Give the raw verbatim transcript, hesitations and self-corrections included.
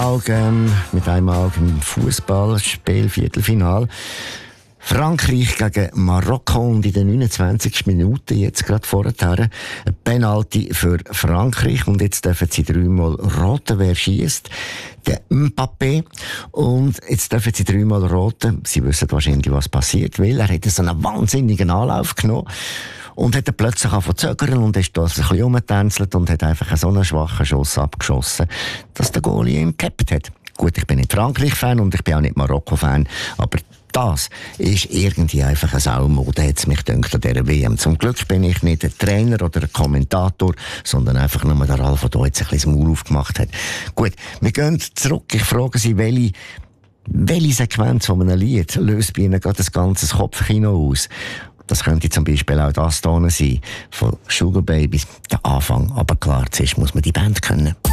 Augen, mit einem Auge im Fußballspiel, Viertelfinal. Frankreich gegen Marokko und in den neunundzwanzigsten Minuten jetzt gerade vorher ein Penalty für Frankreich und jetzt dürfen sie dreimal roten, wer schießt. Der Mbappé. Und jetzt dürfen sie dreimal roten. Sie wissen wahrscheinlich, was passiert, weil er hat so einen wahnsinnigen Anlauf genommen und hat dann plötzlich angefangen zu zögern und ist da ein bisschen rumgetänzelt und hat einfach so einen schwachen Schuss abgeschossen, dass der Goalie ihn gehabt hat. Gut, ich bin nicht Frankreich-Fan und ich bin auch nicht Marokko-Fan, aber das ist irgendwie einfach eine Saumode, hat es mich gedacht, an dieser W M. Zum Glück bin ich nicht ein Trainer oder ein Kommentator, sondern einfach nur der Ralf, der jetzt ein bisschen das Maul aufgemacht hat. Gut, wir gehen zurück. Ich frage Sie, welche, welche Sequenz von einem Lied löst bei Ihnen gerade das ganze Kopfkino aus? Das könnte zum Beispiel auch das hier sein, von Sugar Babies, der Anfang. Aber klar, zuerst muss man die Band kennen.